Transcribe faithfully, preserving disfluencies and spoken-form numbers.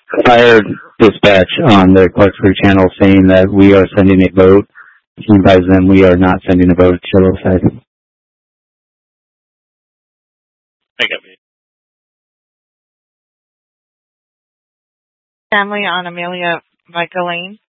fire dispatch on the Clarksburg channel saying that we are sending a boat. He advises them we are not sending a boat to Yellowside. I got me. Family on Amelia Michaeline.